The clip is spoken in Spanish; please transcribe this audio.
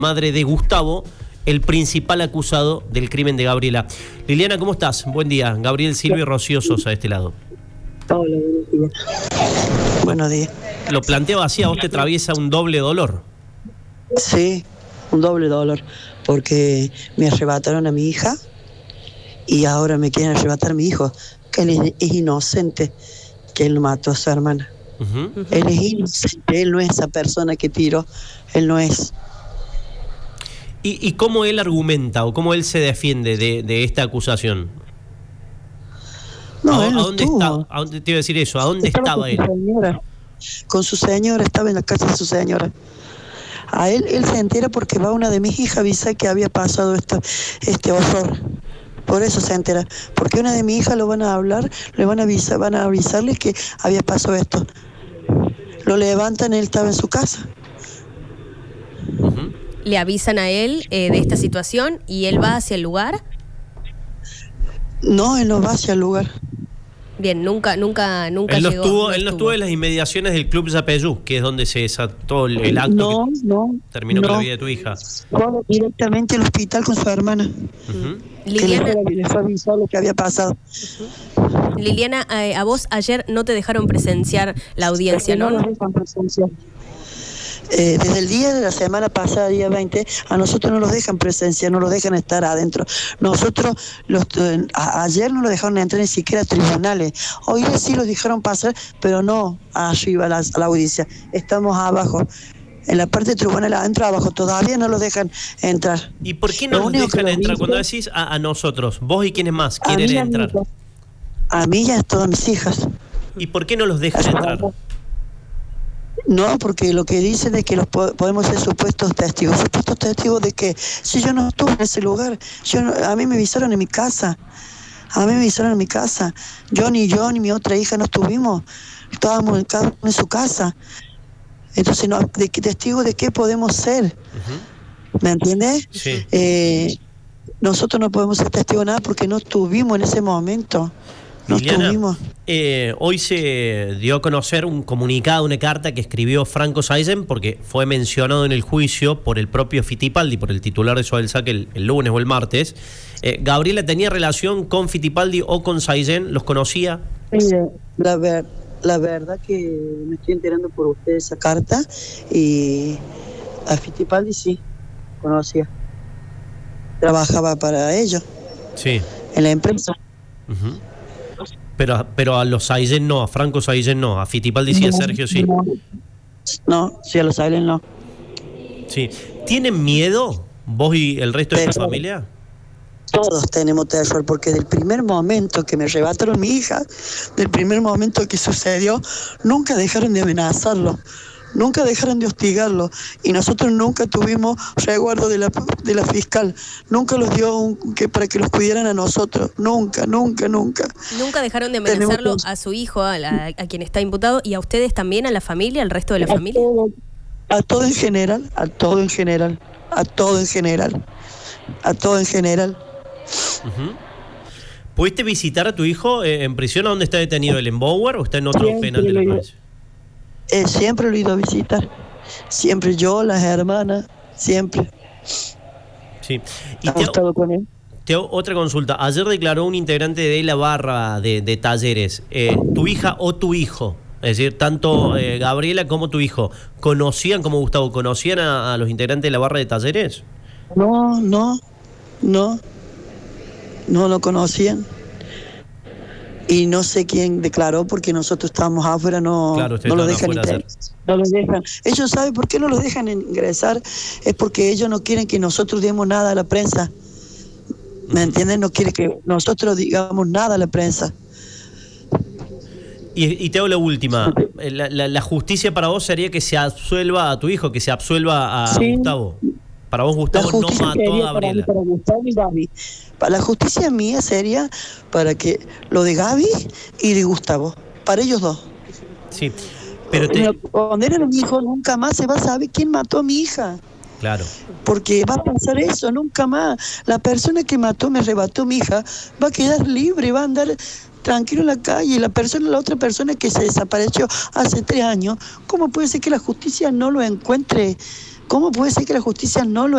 madre de Gustavo, el principal acusado del crimen de Gabriela. Liliana, ¿cómo estás? Buen día. Gabriel Silva y Rocío Sosa de este lado. Hola, buenos días. Buenos días. Lo planteaba así, a vos te atraviesa un doble dolor. Sí, un doble dolor, porque me arrebataron a mi hija y ahora me quieren arrebatar a mi hijo, que él es inocente, que él mató a su hermana. Él es inocente, él no es esa persona que tiró, él no es. ¿Y cómo él argumenta o cómo él se defiende de esta acusación? No, él no ¿A dónde estuvo. está? ¿A dónde te iba a decir eso? ¿A dónde estaba él? Con su señora, estaba en la casa de su señora. A él se entera porque va una de mis hijas a avisar que había pasado este horror. Por eso se entera. Porque una de mis hijas lo van a hablar, le van a avisarle que había pasado esto. Lo levantan, él estaba en su casa. Le avisan a él de esta situación y él va hacia el lugar. No, él no va hacia el lugar. Bien, nunca Él no llegó. él no estuvo en las inmediaciones del Club Yapeyú, que es donde se desató el acto que terminó con la vida de tu hija. Fue directamente al hospital con su hermana. Liliana, Que le fue a avisar lo que había pasado. Liliana, a vos ayer no te dejaron presenciar la audiencia, ¿no? nos dejan presenciar. Desde el día de la semana pasada, día 20, a nosotros no los dejan presenciar, no los dejan estar adentro. Nosotros, ayer no los dejaron entrar ni siquiera a tribunales. Hoy sí los dejaron pasar, pero no arriba a la audiencia. Estamos abajo. En la parte de tribunal adentro, abajo, todavía no los dejan entrar. ¿Y por qué no los dejan entrar? Cuando decís a nosotros, vos y quiénes más quieren entrar. A mí y a todas mis hijas. ¿Y por qué no los dejan entrar? No, porque lo que dicen es que podemos ser supuestos testigos. ¿Supuestos testigos de qué? Si yo no estuve en ese lugar. A mí me avisaron en mi casa. Yo ni mi otra hija no estuvimos. Estábamos cada uno en su casa. Entonces, ¿de qué testigos de qué podemos ser? ¿Me entiendes? Sí. Nosotros no podemos ser testigos de nada porque no estuvimos en ese momento. No Liliana, estuvimos. Hoy se dio a conocer un comunicado, una carta que escribió Franco Saizen, porque fue mencionado en el juicio por el propio Fittipaldi, por el titular de Sodelsac el lunes o el martes. ¿Gabriela tenía relación con Fittipaldi o con Saizen? ¿Los conocía? La verdad que me estoy enterando por usted esa carta, y a Fittipaldi sí, conocía. Trabajaba para ellos. Sí. En la empresa. Pero a los Saizen no, a Franco Saizen no, a Fittipaldi sí, a Sergio sí. No, sí, a los Saizen no. Sí. ¿Tienen miedo vos y el resto de tu familia? Todos tenemos terror, porque del primer momento que me arrebataron mi hija, del primer momento que sucedió, nunca dejaron de amenazarlo, nunca dejaron de hostigarlo, y nosotros nunca tuvimos resguardo de la fiscal, nunca los dio para que los cuidaran a nosotros, nunca. Nunca dejaron de amenazarlo a su hijo, a quien está imputado, y a ustedes también, a la familia, al resto de la familia. A todo en general. ¿Pudiste visitar a tu hijo en prisión? ¿A dónde está detenido? ¿El en Bower o está en otro penal de la provincia? Siempre lo he ido a visitar. Siempre yo, las hermanas, siempre. Sí. Y he estado con él. te hago otra consulta. Ayer declaró un integrante de la barra de Talleres. ¿Tu hija o tu hijo? Es decir, tanto Gabriela como tu hijo, ¿conocían, como Gustavo, conocían a los integrantes de la barra de Talleres? No lo conocían. Y no sé quién declaró, porque nosotros estábamos afuera, no los dejan entrar. No los dejan. Ellos saben por qué no los dejan ingresar, es porque ellos no quieren que nosotros demos nada a la prensa. ¿Me entienden? No quieren que nosotros digamos nada a la prensa. Y te hago la última. La justicia para vos sería que se absuelva a tu hijo, que se absuelva a Gustavo. Para vos, Gustavo no mató a Gabriela. Para Gustavo y Gaby. Para la justicia mía sería para que lo de Gaby y de Gustavo, para ellos dos. Sí, pero cuando era mi hijo, nunca más se va a saber quién mató a mi hija. Claro. Porque va a pasar eso, nunca más. La persona que me arrebató a mi hija, va a quedar libre, va a andar tranquilo en la calle. La otra persona que se desapareció hace 3 años, ¿cómo puede ser que la justicia no lo encuentre ¿Cómo puede ser que la justicia no lo